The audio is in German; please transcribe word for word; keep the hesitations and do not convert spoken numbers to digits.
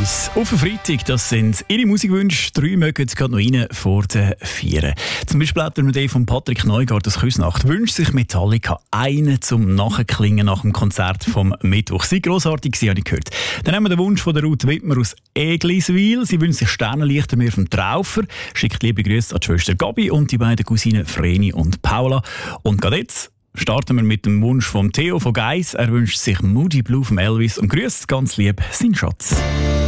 News. Auf den Freitag, das sind Ihre Musikwünsche. Drei mögen gerade noch rein vor den Vieren. Zum Beispiel hat der von Patrick Neugart aus Küsnacht wünscht sich Metallica einen zum Nachklingen nach dem Konzert vom Mittwoch. Sie grossartig, Sie habe ich gehört. Dann haben wir den Wunsch von der Ruth Wittmer aus Egliswil. Sie wünscht sich Sternenlichter mehr vom Traufer. Schickt liebe Grüße an die Schwester Gabi und die beiden Cousinen Vreni und Paula. Und gerade jetzt starten wir mit dem Wunsch von Theo von Geiss. Er wünscht sich Moody Blue von Elvis und grüßt ganz lieb seinen Schatz.